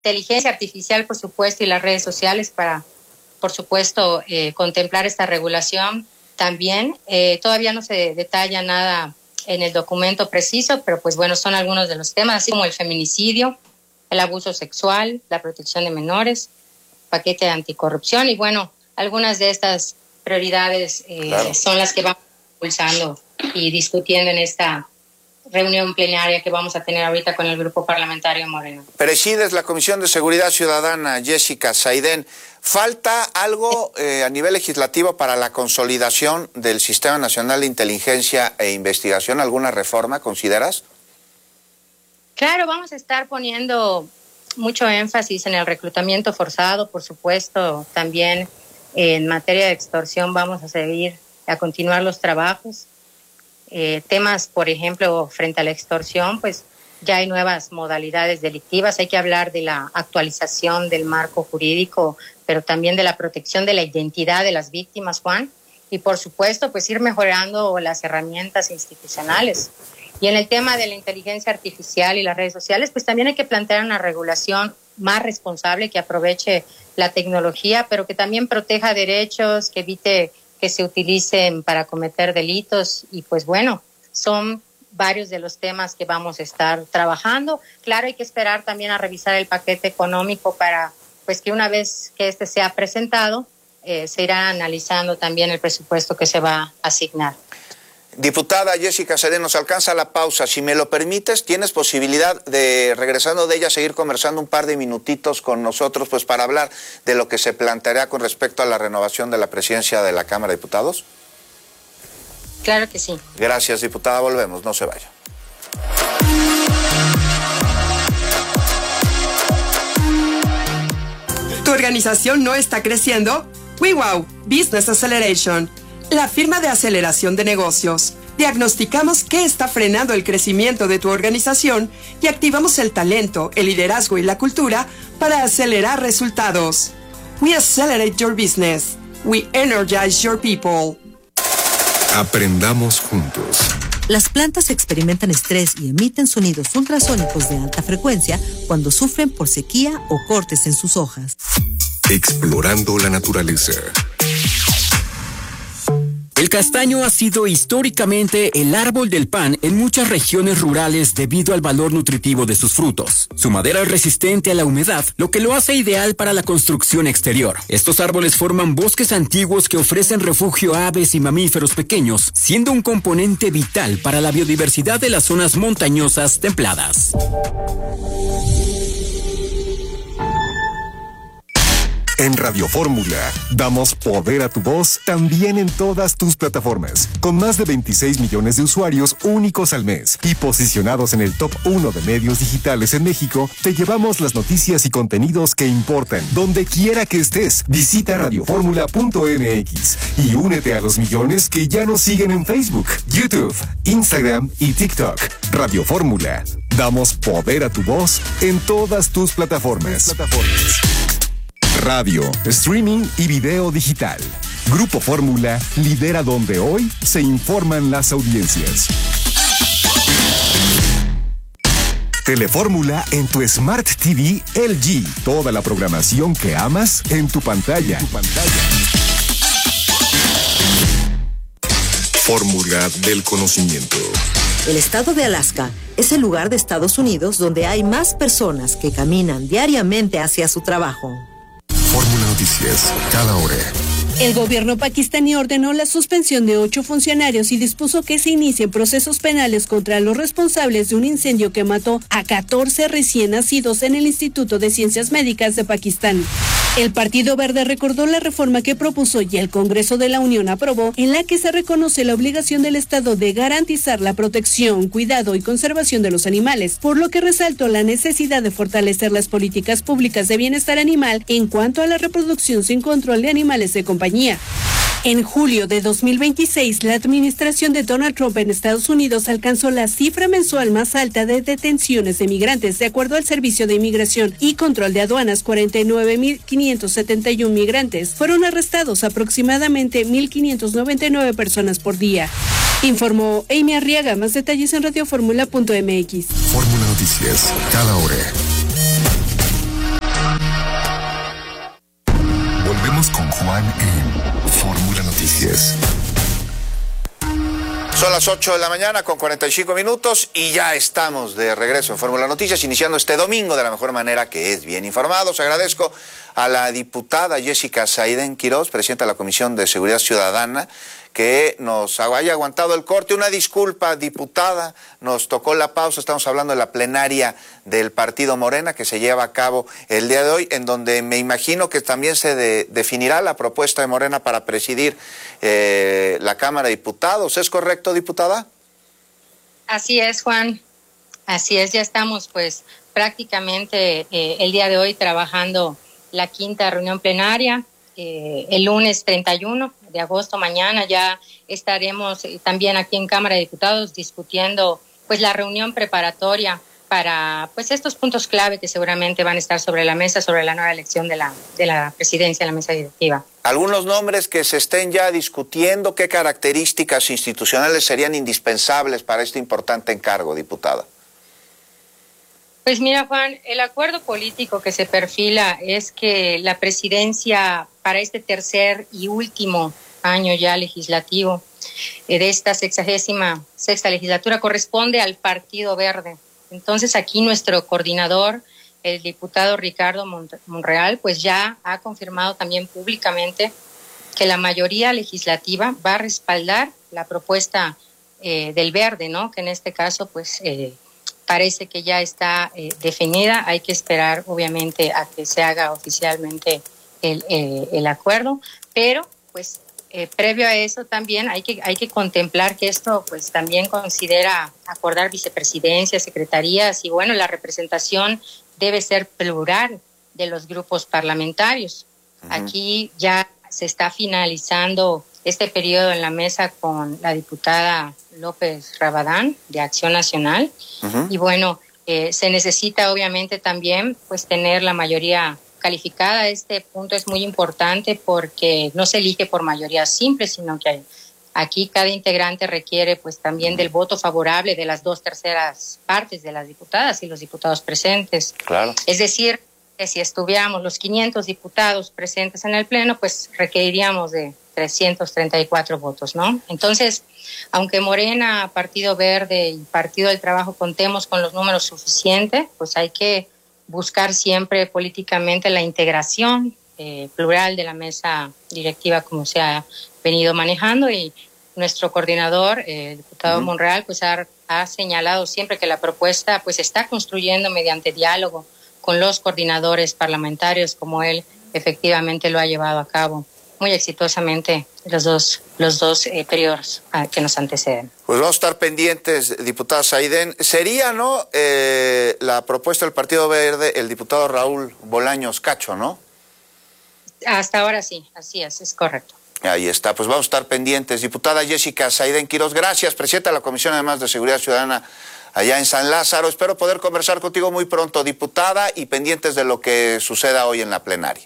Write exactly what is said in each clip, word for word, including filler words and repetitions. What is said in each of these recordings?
inteligencia artificial, por supuesto, y las redes sociales para, por supuesto, eh, contemplar esta regulación también. Eh, todavía no se detalla nada en el documento preciso, pero pues bueno, son algunos de los temas, así como el feminicidio, el abuso sexual, la protección de menores, paquete de anticorrupción y bueno, algunas de estas prioridades eh, claro. son las que vamos impulsando y discutiendo en esta reunión plenaria que vamos a tener ahorita con el Grupo Parlamentario Moreno. Presides la Comisión de Seguridad Ciudadana, Jessica Saidén. ¿Falta algo eh, a nivel legislativo para la consolidación del Sistema Nacional de Inteligencia e Investigación? ¿Alguna reforma consideras? Claro, vamos a estar poniendo mucho énfasis en el reclutamiento forzado, por supuesto. También en materia de extorsión vamos a seguir a continuar los trabajos. Eh, temas, por ejemplo, frente a la extorsión, pues ya hay nuevas modalidades delictivas. Hay que hablar de la actualización del marco jurídico, pero también de la protección de la identidad de las víctimas, Juan. Y, por supuesto, pues ir mejorando las herramientas institucionales. Y en el tema de la inteligencia artificial y las redes sociales, pues también hay que plantear una regulación más responsable que aproveche la tecnología, pero que también proteja derechos, que evite que se utilicen para cometer delitos. Y pues bueno, son varios de los temas que vamos a estar trabajando. Claro, hay que esperar también a revisar el paquete económico para pues que una vez que este sea presentado, eh, se irá analizando también el presupuesto que se va a asignar. Diputada Jessica Saidén, nos alcanza la pausa. Si me lo permites, ¿tienes posibilidad de, regresando de ella, seguir conversando un par de minutitos con nosotros, pues para hablar de lo que se planteará con respecto a la renovación de la presidencia de la Cámara de Diputados? Claro que sí. Gracias, diputada. Volvemos, no se vaya. ¿Tu organización no está creciendo? WeWow Business Acceleration, la firma de aceleración de negocios. Diagnosticamos qué está frenando el crecimiento de tu organización y activamos el talento, el liderazgo y la cultura para acelerar resultados. We accelerate your business. We energize your people. Aprendamos juntos. Las plantas experimentan estrés y emiten sonidos ultrasónicos de alta frecuencia cuando sufren por sequía o cortes en sus hojas. Explorando la naturaleza. El castaño ha sido históricamente el árbol del pan en muchas regiones rurales debido al valor nutritivo de sus frutos. Su madera es resistente a la humedad, lo que lo hace ideal para la construcción exterior. Estos árboles forman bosques antiguos que ofrecen refugio a aves y mamíferos pequeños, siendo un componente vital para la biodiversidad de las zonas montañosas templadas. En Radio Fórmula, damos poder a tu voz también en todas tus plataformas. Con más de veintiséis millones de usuarios únicos al mes y posicionados en el top uno de medios digitales en México, te llevamos las noticias y contenidos que importan. Donde quiera que estés, visita radio fórmula punto m x y únete a los millones que ya nos siguen en Facebook, YouTube, Instagram y TikTok. Radio Fórmula, damos poder a tu voz en todas tus plataformas. plataformas. Radio, streaming y video digital. Grupo Fórmula lidera donde hoy se informan las audiencias. Telefórmula en tu Smart T V L G. Toda la programación que amas en tu pantalla. En tu pantalla. Fórmula del conocimiento. El estado de Alaska es el lugar de Estados Unidos donde hay más personas que caminan diariamente hacia su trabajo. Fórmula Noticias, cada hora. El gobierno pakistaní ordenó la suspensión de ocho funcionarios y dispuso que se inicien procesos penales contra los responsables de un incendio que mató a catorce recién nacidos en el Instituto de Ciencias Médicas de Pakistán. El Partido Verde recordó la reforma que propuso y el Congreso de la Unión aprobó, en la que se reconoce la obligación del Estado de garantizar la protección, cuidado y conservación de los animales, por lo que resaltó la necesidad de fortalecer las políticas públicas de bienestar animal en cuanto a la reproducción sin control de animales de compañía. En julio de dos mil veintiséis, la administración de Donald Trump en Estados Unidos alcanzó la cifra mensual más alta de detenciones de migrantes. De acuerdo al Servicio de Inmigración y Control de Aduanas, cuarenta y nueve mil quinientos setenta y uno migrantes fueron arrestados, aproximadamente mil quinientas noventa y nueve personas por día. Informó Amy Arriaga. Más detalles en radio fórmula punto m x. Fórmula Noticias, cada hora. están en Fórmula Noticias. Son las ocho de la mañana con cuarenta y cinco minutos y ya estamos de regreso en Fórmula Noticias, iniciando este domingo de la mejor manera, que es bien informados. Agradezco a la diputada Jessica Saiden Quiroz, presidenta de la Comisión de Seguridad Ciudadana, que nos haya aguantado el corte. Una disculpa, diputada, nos tocó la pausa. Estamos hablando de la plenaria del Partido Morena que se lleva a cabo el día de hoy, en donde me imagino que también se de, definirá la propuesta de Morena para presidir eh, la Cámara de Diputados. ¿Es correcto, diputada? Así es, Juan. Así es, ya estamos pues prácticamente eh, el día de hoy trabajando la quinta reunión plenaria. Eh, el lunes treinta y uno de agosto, mañana, ya estaremos eh, también aquí en Cámara de Diputados discutiendo pues la reunión preparatoria para pues estos puntos clave que seguramente van a estar sobre la mesa, sobre la nueva elección de la, de la presidencia de la mesa directiva. Algunos nombres que se estén ya discutiendo, ¿qué características institucionales serían indispensables para este importante encargo, diputada? Pues mira, Juan, el acuerdo político que se perfila es que la presidencia para este tercer y último año ya legislativo eh, de esta sexagésima sexta legislatura corresponde al Partido Verde. Entonces aquí nuestro coordinador, el diputado Ricardo Monreal, pues ya ha confirmado también públicamente que la mayoría legislativa va a respaldar la propuesta eh, del Verde, ¿no? Que en este caso pues eh, parece que ya está eh, definida. Hay que esperar obviamente a que se haga oficialmente el, eh, el acuerdo, pero pues eh, previo a eso también hay que hay que contemplar que esto pues también considera acordar vicepresidencias, secretarías, y bueno, la representación debe ser plural de los grupos parlamentarios. Uh-huh. Aquí ya se está finalizando este periodo en la mesa con la diputada López Rabadán de Acción Nacional. Uh-huh. Y bueno, eh, se necesita obviamente también pues tener la mayoría calificada. Este punto es muy importante porque no se elige por mayoría simple, sino que aquí cada integrante requiere pues también del voto favorable de las dos terceras partes de las diputadas y los diputados presentes. Claro. Es decir, que si estuviéramos los quinientos diputados presentes en el Pleno, pues requeriríamos de trescientos treinta y cuatro votos, ¿no? Entonces, aunque Morena, Partido Verde y Partido del Trabajo contemos con los números suficientes, pues hay que buscar siempre políticamente la integración eh, plural de la mesa directiva como se ha venido manejando, y nuestro coordinador, eh, el diputado uh-huh. Monreal, pues ha, ha señalado siempre que la propuesta pues está construyendo mediante diálogo con los coordinadores parlamentarios, como él efectivamente lo ha llevado a cabo muy exitosamente los dos los dos eh, periodos ah, que nos anteceden. Pues vamos a estar pendientes, diputada Saiden. Sería, ¿no?, eh, la propuesta del Partido Verde, el diputado Raúl Bolaños Cacho, ¿no? Hasta ahora sí, así es, es correcto. Ahí está, pues vamos a estar pendientes. Diputada Jessica Saiden Quiroz, gracias, presidenta de la Comisión además de Seguridad Ciudadana allá en San Lázaro. Espero poder conversar contigo muy pronto, diputada, y pendientes de lo que suceda hoy en la plenaria.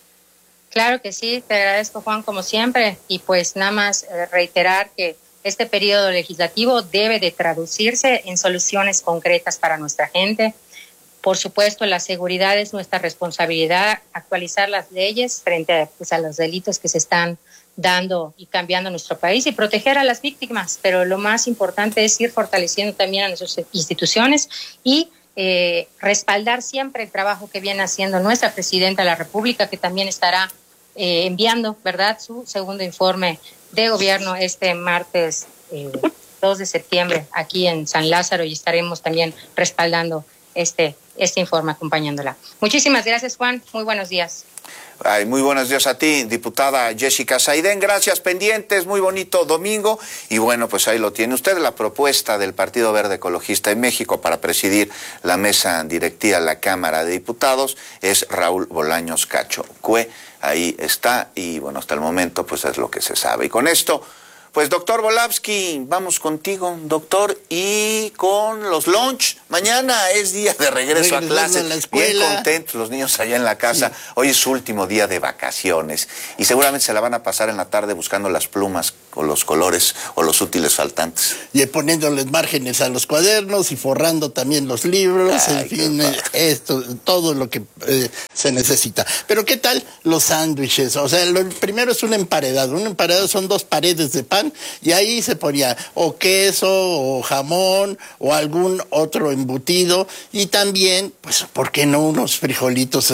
Claro que sí, te agradezco, Juan, como siempre, y pues nada más eh, reiterar que este periodo legislativo debe de traducirse en soluciones concretas para nuestra gente. Por supuesto, la seguridad es nuestra responsabilidad, actualizar las leyes frente a, pues, a los delitos que se están dando y cambiando en nuestro país y proteger a las víctimas, pero lo más importante es ir fortaleciendo también a nuestras instituciones y eh, respaldar siempre el trabajo que viene haciendo nuestra presidenta de la República, que también estará Eh, enviando, ¿verdad?, su segundo informe de gobierno este martes eh, dos de septiembre aquí en San Lázaro, y estaremos también respaldando este, este informe, acompañándola. Muchísimas gracias, Juan. Muy buenos días. Ay, muy buenos días a ti, diputada Jessica Saiden. Gracias, pendientes, muy bonito domingo. Y bueno, pues ahí lo tiene usted, la propuesta del Partido Verde Ecologista en México para presidir la mesa directiva de la Cámara de Diputados es Raúl Bolaños Cacho Cue. Ahí está, y bueno, hasta el momento pues es lo que se sabe. Y con esto Pues doctor Volavsky, vamos contigo, doctor, y con los lunch. Mañana es día de regreso a clase. Bien contentos los niños allá en la casa. Sí. Hoy es su último día de vacaciones y seguramente se la van a pasar en la tarde buscando las plumas o los colores o los útiles faltantes. Y poniéndoles márgenes a los cuadernos y forrando también los libros. Ay, en fin, esto, todo lo que eh, se necesita. Pero ¿qué tal los sándwiches? O sea, lo primero es un emparedado. Un emparedado son dos paredes de pan y ahí se ponía o queso o jamón o algún otro embutido y también, pues, ¿por qué no unos frijolitos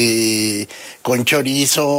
este con chorizo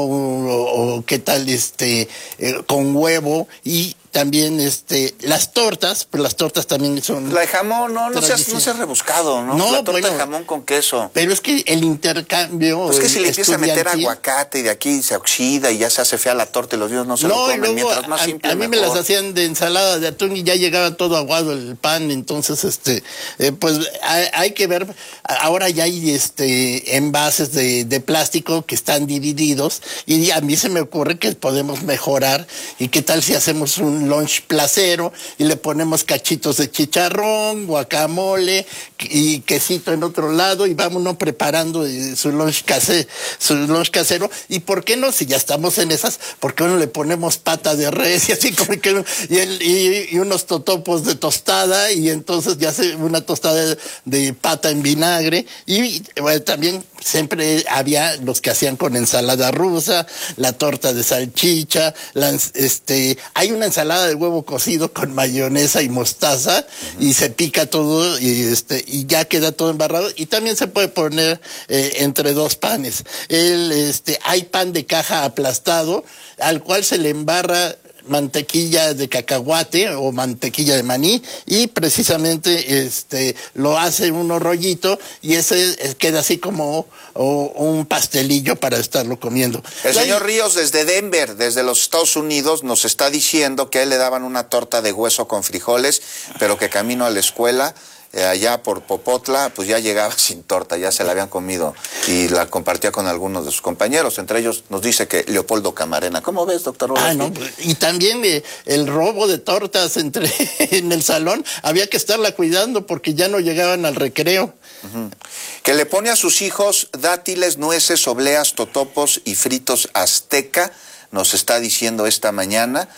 o, o qué tal este eh, con huevo? Y también este las tortas, pues las tortas también son... La de jamón, no, no seas, no seas rebuscado, ¿no? No, la torta bueno, de jamón con queso. Pero es que el intercambio... Pues es que si le empieza a meter aguacate y de aquí se oxida y ya se hace fea la torta y los niños no se no, lo comen, luego, mientras más a, simple a mí mejor. Me las hacían de ensalada de atún y ya llegaba todo aguado el pan, entonces este eh, pues hay, hay que ver, ahora ya hay este envases de, de plástico que están divididos y a mí se me ocurre que podemos mejorar y qué tal si hacemos un lunch placero y le ponemos cachitos de chicharrón, guacamole y quesito en otro lado y vámonos preparando su lunch casero, su lunch casero. Y por qué no, si ya estamos en esas, ¿por qué no le ponemos pata de res y así como que y, el, y, y unos totopos de tostada y entonces ya se una tostada de, de pata en vinagre y bueno, también siempre había los que hacían con ensalada rusa, la torta de salchicha, la, este, hay una ensalada de huevo cocido con mayonesa y mostaza uh-huh. y se pica todo y este y ya queda todo embarrado y también se puede poner eh, entre dos panes. El este hay pan de caja aplastado al cual se le embarra mantequilla de cacahuate o mantequilla de maní y precisamente este lo hace uno rollito y ese queda así como o, un pastelillo para estarlo comiendo. El señor Ríos desde Denver, desde los Estados Unidos, nos está diciendo que a él le daban una torta de hueso con frijoles, pero que camino a la escuela Eh, allá por Popotla, pues ya llegaba sin torta, ya se la habían comido y la compartía con algunos de sus compañeros, entre ellos nos dice que Leopoldo Camarena. ¿Cómo ves, doctor? Ah, no, y también eh, el robo de tortas entre en el salón, había que estarla cuidando porque ya no llegaban al recreo. Uh-huh. Que le pone a sus hijos dátiles, nueces, obleas, totopos y fritos azteca, nos está diciendo esta mañana,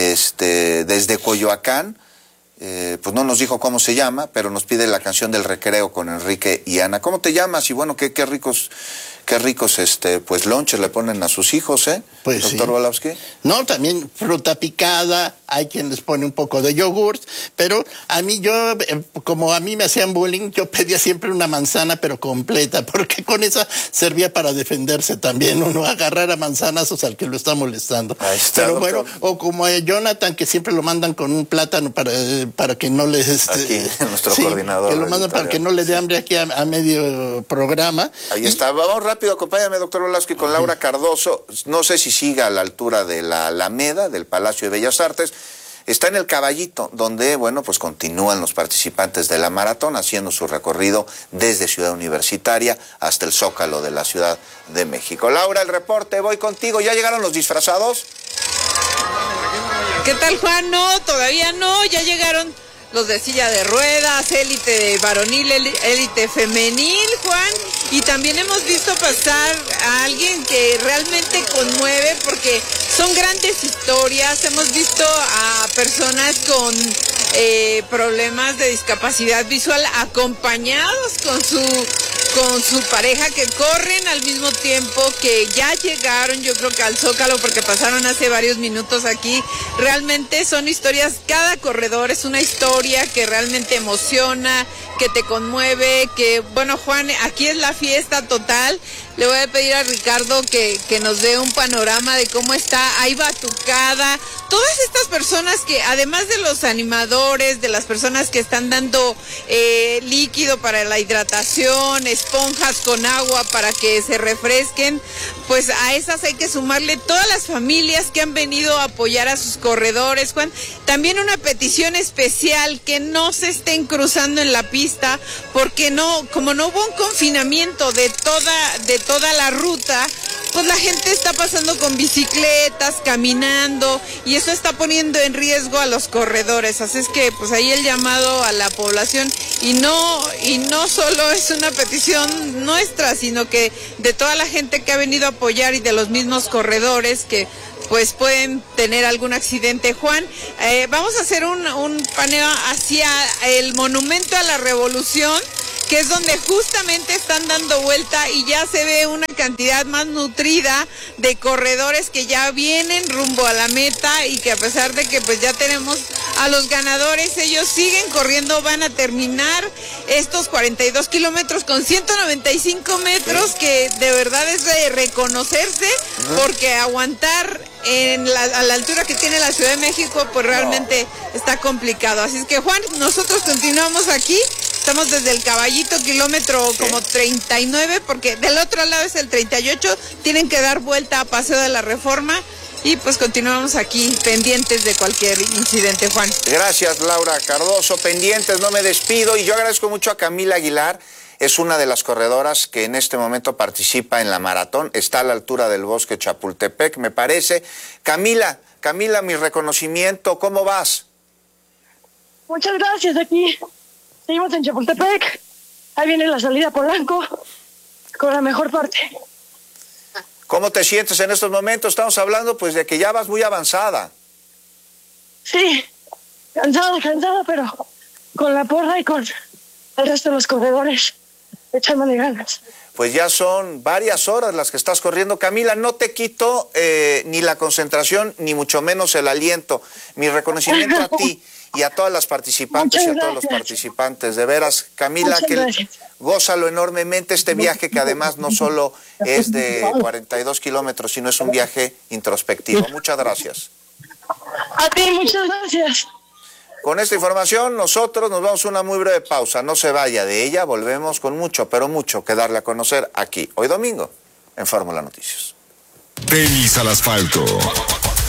este, desde Coyoacán. Eh, pues no nos dijo cómo se llama, pero nos pide la canción del recreo con Enrique y Ana. ¿Cómo te llamas? Y bueno, qué, qué ricos, qué ricos este, pues lonches le ponen a sus hijos, ¿eh? Pues doctor sí. Volavsky. No, también fruta picada, hay quien les pone un poco de yogurt, pero a mí yo, como a mí me hacían bullying, yo pedía siempre una manzana pero completa, porque con esa servía para defenderse también, uno agarrar a manzanazos al que lo está molestando. Ahí está, pero doctor. bueno, o como a Jonathan, que siempre lo mandan con un plátano para, para que no les... Este, aquí, nuestro sí, coordinador. Que lo mandan para que no le dé hambre aquí a, a medio programa. Ahí y, está, vamos rápido, acompáñame, doctor Volavsky, con Laura Cardoso. No sé si siga a la altura de la Alameda, del Palacio de Bellas Artes. Está en el Caballito, donde, bueno, pues continúan los participantes de la maratón haciendo su recorrido desde Ciudad Universitaria hasta el Zócalo de la Ciudad de México. Laura, el reporte, voy contigo. ¿Ya llegaron los disfrazados? ¿Qué tal, Juan? No, todavía no, ya llegaron los de silla de ruedas, élite varonil, élite femenil, Juan, y también hemos visto pasar a alguien que realmente conmueve porque son grandes historias. Hemos visto a personas con eh, problemas de discapacidad visual acompañados con su con su pareja, que corren al mismo tiempo, que ya llegaron, yo creo que al Zócalo, porque pasaron hace varios minutos aquí. Realmente son historias, cada corredor es una historia que realmente emociona, que te conmueve, que, bueno, Juan, aquí es la fiesta total. Le voy a pedir a Ricardo que, que nos dé un panorama de cómo está. Hay batucada, todas estas personas que, además de los animadores, de las personas que están dando eh, líquido para la hidratación, esponjas con agua para que se refresquen, pues a esas hay que sumarle todas las familias que han venido a apoyar a sus corredores, Juan. También una petición especial, que no se estén cruzando en la pista, porque no, como no hubo un confinamiento de toda, de toda la ruta, pues la gente está pasando con bicicletas, caminando, y eso está poniendo en riesgo a los corredores. Así es que pues ahí el llamado a la población, y no, y no solo es una petición nuestra, sino que de toda la gente que ha venido a apoyar y de los mismos corredores que pues pueden tener algún accidente. Juan, eh, vamos a hacer un, un paneo hacia el Monumento a la Revolución, que es donde justamente están dando vuelta y ya se ve una cantidad más nutrida de corredores que ya vienen rumbo a la meta, y que a pesar de que pues ya tenemos a los ganadores, ellos siguen corriendo, van a terminar estos cuarenta y dos kilómetros con ciento noventa y cinco metros, que de verdad es de reconocerse, porque aguantar en la, a la altura que tiene la Ciudad de México pues realmente no. está complicado. Así es que, Juan, nosotros continuamos aquí. Estamos desde el Caballito, kilómetro como treinta y nueve, porque del otro lado es el treinta y ocho, tienen que dar vuelta a Paseo de la Reforma, y pues continuamos aquí pendientes de cualquier incidente, Juan. Gracias, Laura Cardoso, pendientes, no me despido, y yo agradezco mucho a Camila Aguilar, es una de las corredoras que en este momento participa en la maratón, está a la altura del Bosque Chapultepec, me parece. Camila, Camila, mi reconocimiento, ¿cómo vas? Muchas gracias, aquí seguimos en Chapultepec, ahí viene la salida a Polanco, con la mejor parte. ¿Cómo te sientes en estos momentos? Estamos hablando pues de que ya vas muy avanzada. Sí, cansada, cansada, pero con la porra y con el resto de los corredores echándole ganas. Pues ya son varias horas las que estás corriendo. Camila, no te quito eh, ni la concentración, ni mucho menos el aliento. Mi reconocimiento a ti y a todas las participantes y a todos los participantes. De veras, Camila, Muchas que gracias. Gózalo enormemente este viaje, que además no solo es de cuarenta y dos kilómetros, sino es un viaje introspectivo. Muchas gracias. A ti, muchas gracias. Con esta información nosotros nos vamos a una muy breve pausa. No se vaya de ella, volvemos con mucho, pero mucho que darle a conocer aquí, hoy domingo, en Fórmula Noticias. Tenis al asfalto.